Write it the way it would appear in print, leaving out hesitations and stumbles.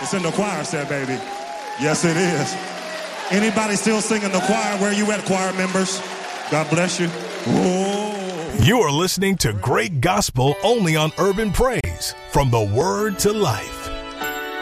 It's in the choir set, baby. Yes, it is. Anybody still singing the choir? Where you at, choir members? God bless you. Whoa. You are listening to great gospel only on Urban Praise, from the Word to Life.